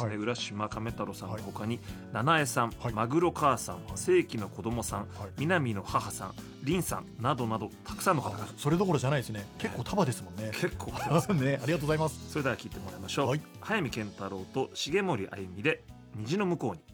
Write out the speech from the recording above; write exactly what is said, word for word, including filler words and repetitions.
ですね、 はい、 浦島亀太郎さんの他に、 はい、 七重さん、 はい、 マグロ母さん、 はい、 世紀の子供さん、 はい、 南の母さん、凛さんなどなどたくさんの方が。 それどころじゃないですね。結構束ですもんね。 結構来てますね、ありがとうございます。 それでは聞いてもらいましょう、 はい、 早見健太郎と重森あゆみで虹の向こうに。